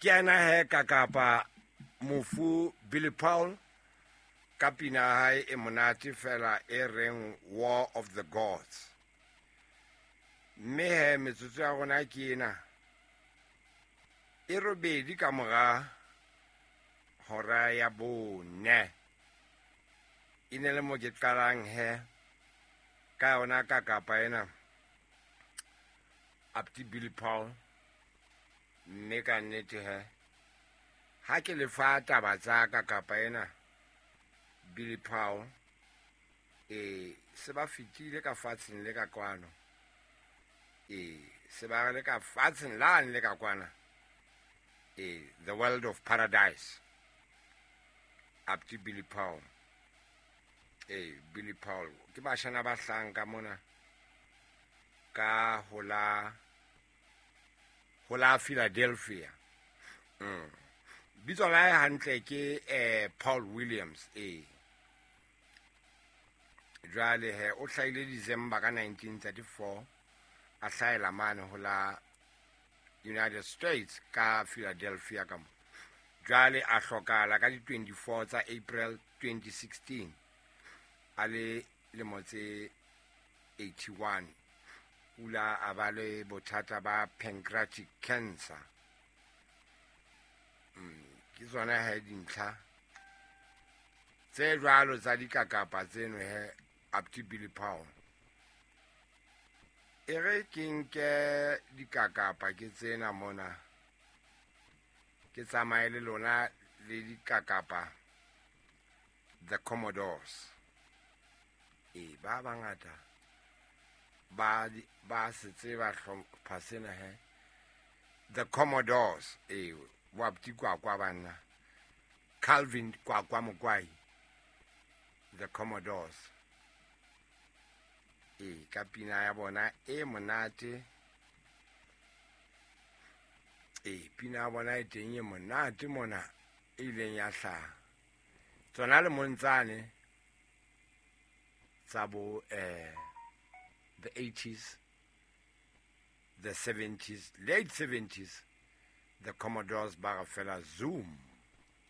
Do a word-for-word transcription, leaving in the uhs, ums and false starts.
Kiana he kakapa Mufu Billy Paul kapina hai e monate fela e reng War of the Gods. Me he metsotso ya rona ke ena e robedi ka mora hora ya bone e ne le mo ke qalang he ka ona kakapa ena Abdi Billy Paul me ka nnete he ha ke le fa taba tsa kakapa ena Billy Paul e se ba fitile ka fatseng le ka kwano e se ba le ka fatseng la le ka kwana e the world of paradise Abdi Billy Paul e Billy Paul ke ba shana ba hlanka mona ka hola hola Philadelphia mm bitso la e hantle ke eh Paul Williams e jwale he o hlaile December ka nineteen thirty-four a hlaela mane hola United States ka Philadelphia ka mo jwale a hlokala ka di twenty-four tsa April twenty sixteen ale le motse eighty-one ula abale bothata ba pancreatic cancer mm ke tsona ha dintlha tse jwalo tsa dikakapa tseno he Abdi Billy Paul e re kinke dikakapa ke tsena mona ke tsamaile lona le dikakapa the Commodores e ba bangata ba ba se tseba hlompha sena he the Commodores e wa Abdi kwa kwa bana Calvin kwa kwa mokwai the Commodores e kapina ya bona e monate e pina ya bona e teng e monate mona e leng ya hla tsona le montsane tsabo eh the eighties the seventies late seventies the Commodores ba fela zoom